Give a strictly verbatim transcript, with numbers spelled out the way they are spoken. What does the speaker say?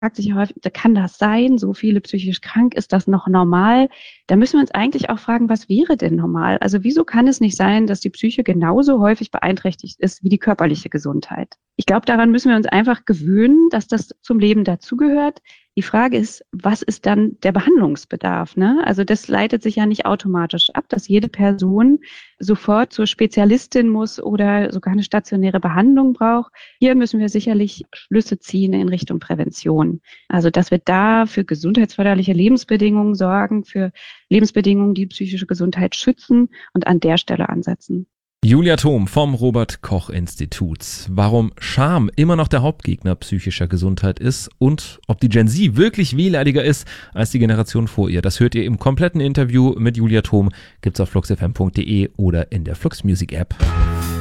fragt sich häufig, kann das sein? So viele psychisch krank, ist das noch normal? Da müssen wir uns eigentlich auch fragen, was wäre denn normal? Also wieso kann es nicht sein, dass die Psyche genauso häufig beeinträchtigt ist wie die körperliche Gesundheit? Ich glaube, daran müssen wir uns einfach gewöhnen, dass das zum Leben dazugehört. Die Frage ist, was ist dann der Behandlungsbedarf? Ne? Also das leitet sich ja nicht automatisch ab, dass jede Person sofort zur Spezialistin muss oder sogar eine stationäre Behandlung braucht. Hier müssen wir sicherlich Schlüsse ziehen in Richtung Prävention. Also dass wir da für gesundheitsförderliche Lebensbedingungen sorgen, für Lebensbedingungen, die psychische Gesundheit schützen und an der Stelle ansetzen. Julia Thom vom Robert-Koch-Institut. Warum Scham immer noch der Hauptgegner psychischer Gesundheit ist und ob die Gen Z wirklich wehleidiger ist als die Generation vor ihr. Das hört ihr im kompletten Interview mit Julia Thom. Gibt's auf flux f m punkt d e oder in der Flux Music App.